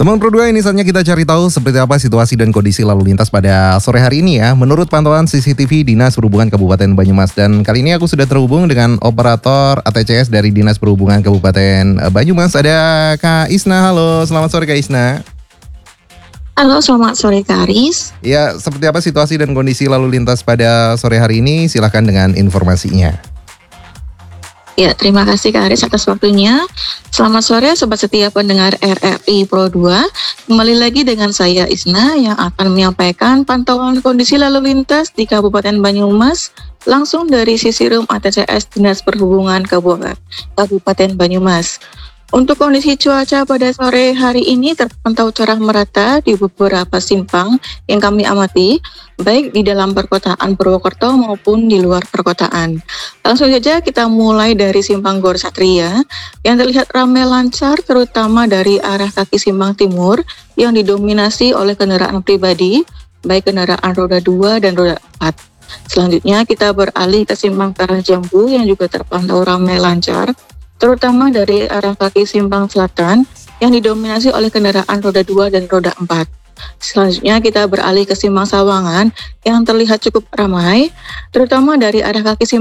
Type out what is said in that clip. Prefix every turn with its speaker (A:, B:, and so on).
A: Teman Pro 2, ini saatnya kita cari tahu seperti apa situasi dan kondisi lalu lintas pada sore hari ini ya. Menurut pantauan CCTV Dinas Perhubungan Kabupaten Banyumas. Dan kali ini aku sudah terhubung dengan operator ATCS dari Dinas Perhubungan Kabupaten Banyumas. Ada Kak Isna. Halo, selamat sore Kak Isna.
B: Halo, selamat sore Kak Aris.
A: Ya, seperti apa situasi dan kondisi lalu lintas pada sore hari ini? Silahkan dengan informasinya.
B: Ya, terima kasih Kak Aris atas waktunya. Selamat sore Sobat Setia pendengar RRI Pro 2. Kembali lagi dengan saya Isna yang akan menyampaikan pantauan kondisi lalu lintas di Kabupaten Banyumas langsung dari sisi room ATCS Dinas Perhubungan Kabupaten Banyumas. Untuk kondisi cuaca pada sore hari ini terpantau cerah merata di beberapa simpang yang kami amati, baik di dalam perkotaan Purwokerto maupun di luar perkotaan. Langsung saja kita mulai dari simpang Gor Satria yang terlihat ramai lancar, terutama dari arah kaki simpang timur yang didominasi oleh kendaraan pribadi, baik kendaraan roda 2 dan roda 4. Selanjutnya kita beralih ke simpang Karangjambu yang juga terpantau ramai lancar, terutama dari arah kaki simpang selatan yang didominasi oleh kendaraan roda 2 dan roda 4. Selanjutnya kita beralih ke simpang Sawangan yang terlihat cukup ramai, terutama dari arah kaki simpang